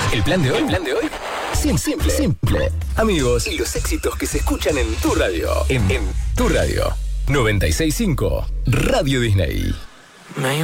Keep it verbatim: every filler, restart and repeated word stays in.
El plan de hoy, el plan de hoy. Simple, simple, simple. Amigos, y los éxitos que se escuchan en tu radio. En, en tu radio. noventa y seis punto cinco Radio Disney.